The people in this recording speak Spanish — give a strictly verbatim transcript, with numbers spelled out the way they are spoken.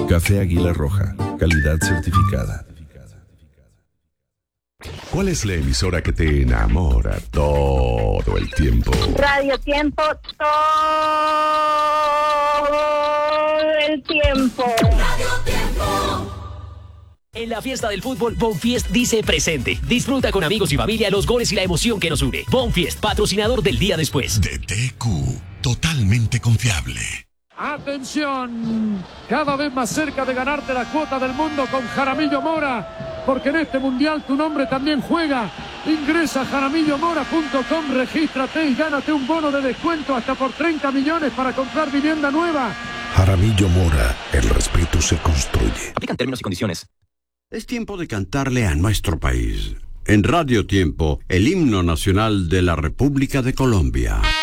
Café Águila Roja, calidad certificada. ¿Cuál es la emisora que te enamora todo el tiempo? Radio Tiempo, todo el tiempo. Radio Tiempo. En la fiesta del fútbol, Bonfiest dice presente. Disfruta con amigos y familia los goles y la emoción que nos une. Bonfiest, patrocinador del día después. D T Q, totalmente confiable. Atención, cada vez más cerca de ganarte la cuota del mundo con Jaramillo Mora, porque en este mundial tu nombre también juega. Ingresa a jaramillo mora punto com, regístrate y gánate un bono de descuento hasta por treinta millones para comprar vivienda nueva. Jaramillo Mora, el respeto se construye. Aplican términos y condiciones. Es tiempo de cantarle a nuestro país. En Radio Tiempo, el himno nacional de la República de Colombia.